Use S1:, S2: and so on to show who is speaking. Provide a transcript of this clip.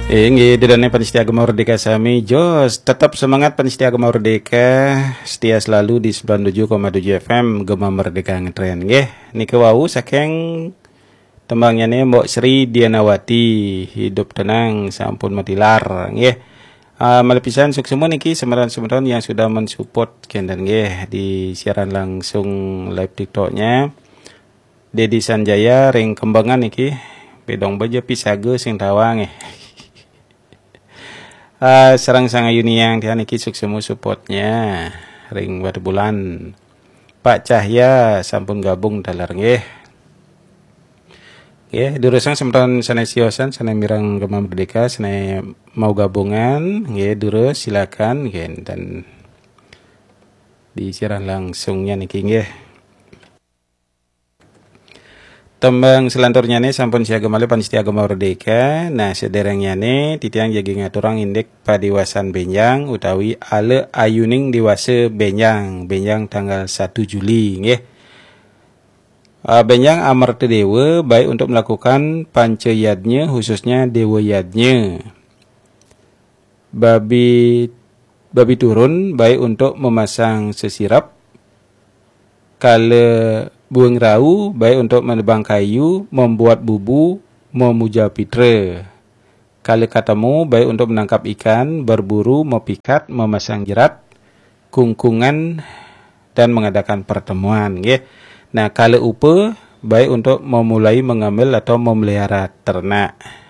S1: Inggi didane Panitia Agama Merdeka Sami Jos, tetap semangat Panitia Agama Merdeka, setia selalu di 97,7 FM Gema Merdeka ngetren nggih. Niki wau saking tembangnya nih Mbok Sri Dianawati, hidup tenang sampun matilar nggih. Malepisan suksemu niki semeran-semeran yang sudah mensupport kenden nggih di siaran langsung live TikToknya. Dedi Sanjaya ring kembangan niki bedong baja pisage sing tawang serang sang Ayuni yang dia niki suksemu supportnya ring pada bulan. Pak Cahya sampun gabung dalar nggih. Nggih, durusang semperan sanai siosan sanai mirang Gema Merdeka sanai mau gabungan nggih durus silakan nggih dan di siaran langsungnya niki nggih. Tembang selanturnya nih sampun siaga malih Panitia Agama Merdeka. Nah sederengnya nih titiang jagi ngaturang indek padiwasan Benjang utawi ale ayuning diwase Benjang tanggal 1 Juli nggih. Benjang amarta dewa baik untuk melakukan pancayadnya khususnya dewa yadnya. Babi turun baik untuk memasang sesirap. Kala buang rau baik untuk menebang kayu, membuat bubu, memuja pitra. Kala katamu baik untuk menangkap ikan, berburu, mepikat, memasang jerat, kungkungan dan mengadakan pertemuan nggih. Nah, kala upa baik untuk memulai mengambil atau memelihara ternak.